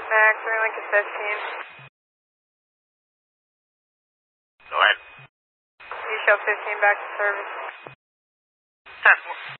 Max, we're like a 15. Go ahead. You show 15 back to service. 10-4.